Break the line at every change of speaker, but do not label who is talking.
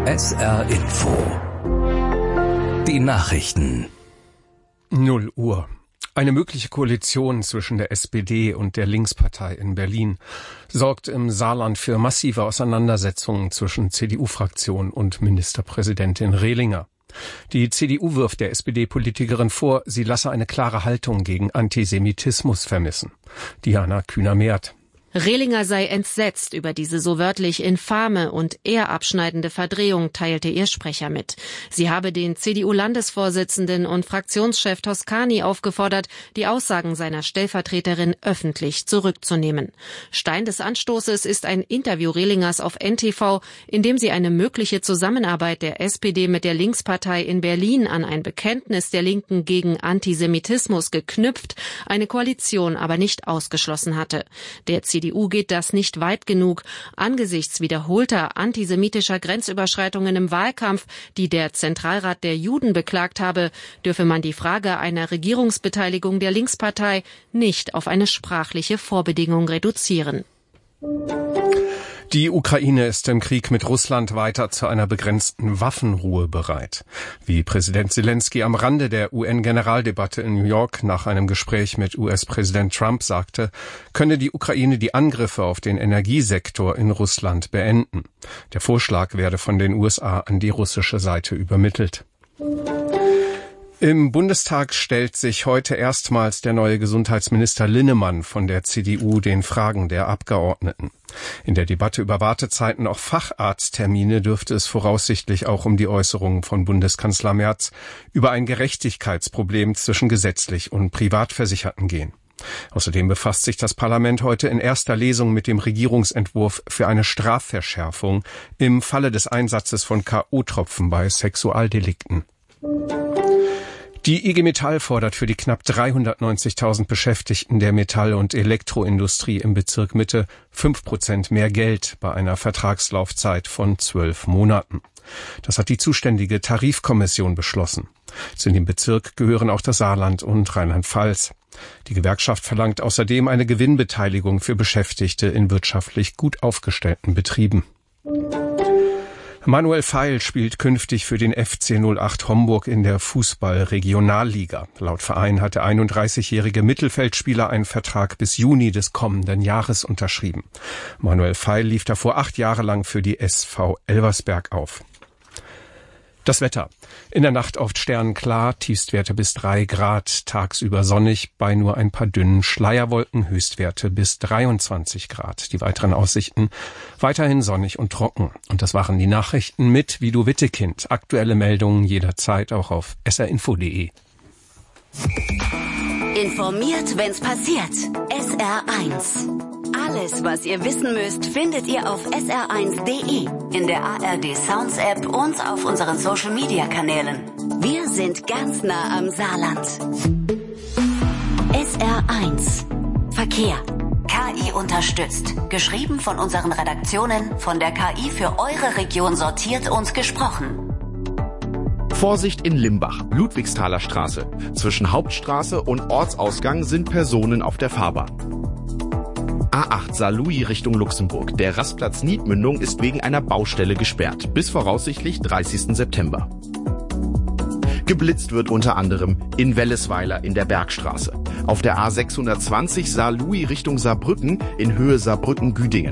SR Info. Die Nachrichten.
0 Uhr. Eine mögliche Koalition zwischen der SPD und der Linkspartei in Berlin sorgt im Saarland für massive Auseinandersetzungen zwischen CDU-Fraktion und Ministerpräsidentin Rehlinger. Die CDU wirft der SPD-Politikerin vor, sie lasse eine klare Haltung gegen Antisemitismus vermissen. Diana Kühner-Mehrt.
Rehlinger sei entsetzt über diese so wörtlich infame und ehrabschneidende Verdrehung, teilte ihr Sprecher mit. Sie habe den CDU-Landesvorsitzenden und Fraktionschef Toscani aufgefordert, die Aussagen seiner Stellvertreterin öffentlich zurückzunehmen. Stein des Anstoßes ist ein Interview Rehlingers auf NTV, in dem sie eine mögliche Zusammenarbeit der SPD mit der Linkspartei in Berlin an ein Bekenntnis der Linken gegen Antisemitismus geknüpft, eine Koalition aber nicht ausgeschlossen hatte. Der CDU geht das nicht weit genug. Angesichts wiederholter antisemitischer Grenzüberschreitungen im Wahlkampf, die der Zentralrat der Juden beklagt habe, dürfe man die Frage einer Regierungsbeteiligung der Linkspartei nicht auf eine sprachliche Vorbedingung reduzieren.
Die Ukraine ist im Krieg mit Russland weiter zu einer begrenzten Waffenruhe bereit. Wie Präsident Zelensky am Rande der UN-Generaldebatte in New York nach einem Gespräch mit US-Präsident Trump sagte, könne die Ukraine die Angriffe auf den Energiesektor in Russland beenden. Der Vorschlag werde von den USA an die russische Seite übermittelt. Im Bundestag stellt sich heute erstmals der neue Gesundheitsminister Linnemann von der CDU den Fragen der Abgeordneten. In der Debatte über Wartezeiten auf Facharzttermine dürfte es voraussichtlich auch um die Äußerungen von Bundeskanzler Merz über ein Gerechtigkeitsproblem zwischen gesetzlich und Privatversicherten gehen. Außerdem befasst sich das Parlament heute in erster Lesung mit dem Regierungsentwurf für eine Strafverschärfung im Falle des Einsatzes von K.O.-Tropfen bei Sexualdelikten. Die IG Metall fordert für die knapp 390.000 Beschäftigten der Metall- und Elektroindustrie im Bezirk Mitte 5% mehr Geld bei einer Vertragslaufzeit von 12 Monaten. Das hat die zuständige Tarifkommission beschlossen. Zu dem Bezirk gehören auch das Saarland und Rheinland-Pfalz. Die Gewerkschaft verlangt außerdem eine Gewinnbeteiligung für Beschäftigte in wirtschaftlich gut aufgestellten Betrieben. Manuel Feil spielt künftig für den FC 08 Homburg in der Fußball-Regionalliga. Laut Verein hat der 31-jährige Mittelfeldspieler einen Vertrag bis Juni des kommenden Jahres unterschrieben. Manuel Feil lief davor 8 Jahre lang für die SV Elversberg auf. Das Wetter. In der Nacht oft sternenklar, Tiefstwerte bis 3 Grad, tagsüber sonnig, bei nur ein paar dünnen Schleierwolken, Höchstwerte bis 23 Grad. Die weiteren Aussichten weiterhin sonnig und trocken. Und das waren die Nachrichten mit Vido Wittekind. Aktuelle Meldungen jederzeit auch auf srinfo.de.
Informiert, wenn's passiert. SR1. Alles, was ihr wissen müsst, findet ihr auf sr1.de, in der ARD Sounds App und auf unseren Social Media Kanälen. Wir sind ganz nah am Saarland. SR1. Verkehr. KI unterstützt. Geschrieben von unseren Redaktionen, von der KI für eure Region sortiert und gesprochen.
Vorsicht in Limbach, Ludwigsthaler Straße. Zwischen Hauptstraße und Ortsausgang sind Personen auf der Fahrbahn. A8 Saarlouis Richtung Luxemburg. Der Rastplatz Niedmündung ist wegen einer Baustelle gesperrt. Bis voraussichtlich 30. September. Geblitzt wird unter anderem in Wellesweiler in der Bergstraße. Auf der A620 Saarlouis Richtung Saarbrücken in Höhe Saarbrücken-Güdingen.